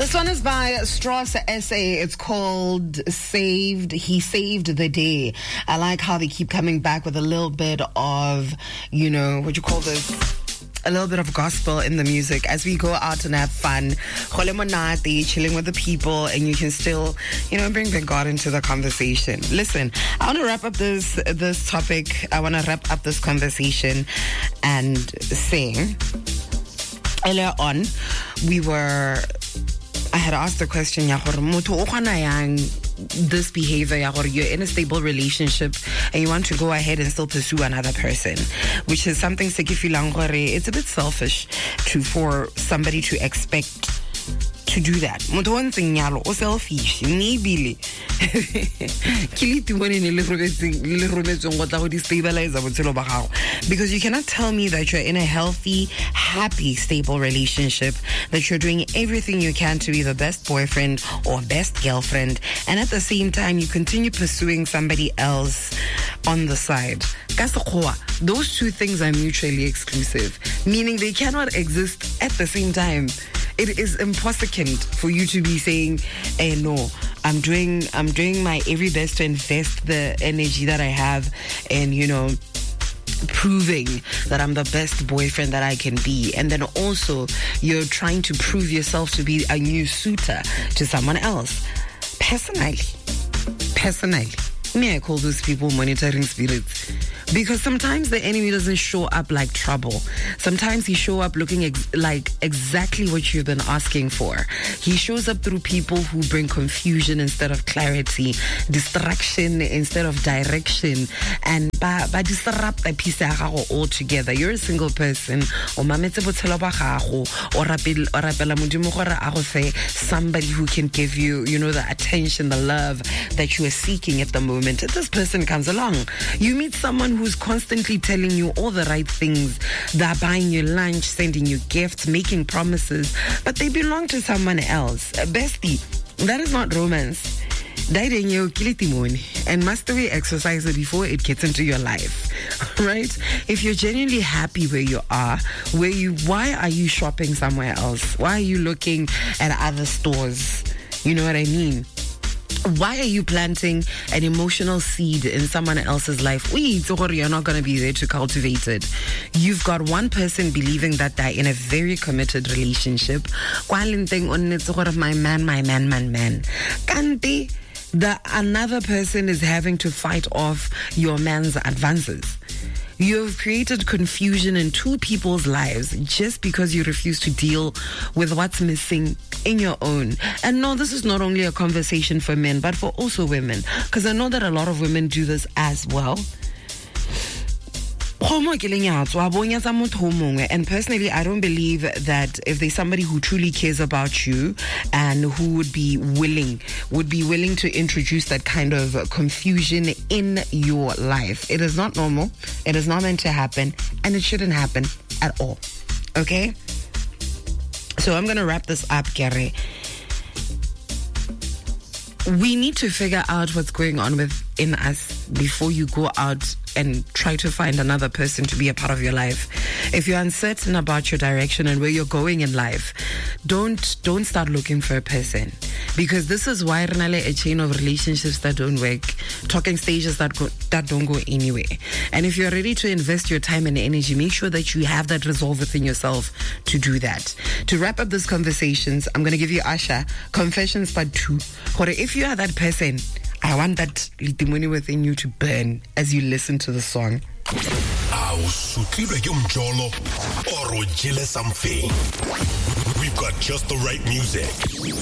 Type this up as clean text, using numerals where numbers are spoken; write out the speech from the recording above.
This one is by Strauss SA. It's called Saved. He Saved the Day. I like how they keep coming back with a little bit of, you know, what you call this? A little bit of gospel in the music as we go out and have fun, chilling with the people, and you can still, you know, bring God into the conversation. Listen, I want to wrap up this topic. I want to wrap up this conversation and say, earlier on, I had asked the question, this behavior, you're in a stable relationship and you want to go ahead and still pursue another person, which is something it's a bit selfish for somebody to expect to do that. Selfish. Because you cannot tell me that you're in a healthy, happy, stable relationship, that you're doing everything you can to be the best boyfriend or best girlfriend, and at the same time you continue pursuing somebody else on the side. Those two things are mutually exclusive, meaning they cannot exist at the same time. It is impossible for you to be saying, hey, no, I'm doing my every best to invest the energy that I have and, you know, proving that I'm the best boyfriend that I can be. And then also you're trying to prove yourself to be a new suitor to someone else. Personally, me, I call those people monitoring spirits. Because sometimes the enemy doesn't show up like trouble. Sometimes he shows up looking like exactly what you've been asking for. He shows up through people who bring confusion instead of clarity, distraction instead of direction, and ba disrupt the piece altogether. You're a single person, or somebody who can give you, you know, the attention, the love that you are seeking at the moment. This person comes along. You meet someone who's constantly telling you all the right things. They're buying you lunch, sending you gifts, making promises, but they belong to someone else. Bestie, that is not romance. And mastery exercise it before it gets into your life, right? If you're genuinely happy where you are, why are you shopping somewhere else? Why are you looking at other stores? You know what I mean? Why are you planting an emotional seed in someone else's life? You're not going to be there to cultivate it. You've got one person believing that they're in a very committed relationship. My man. The another person is having to fight off your man's advances. You've created confusion in two people's lives just because you refuse to deal with what's missing in your own. And no, this is not only a conversation for men, but for also women. Because I know that a lot of women do this as well. And personally, I don't believe that if there's somebody who truly cares about you and who would be willing to introduce that kind of confusion in your life. It is not normal. It is not meant to happen, and it shouldn't happen at all. Okay? So I'm going to wrap this up, Gary. We need to figure out what's going on within us before you go out and try to find another person to be a part of your life. If you're uncertain about your direction and where you're going in life, don't start looking for a person, because this is why a chain of relationships that don't work, talking stages that don't go anywhere. And if you're ready to invest your time and energy, make sure that you have that resolve within yourself to do that. To wrap up these conversations, I'm going to give you Asha Confessions Part 2. If you are that person, I want that litimoni within you to burn as you listen to the song. We've got just the right music.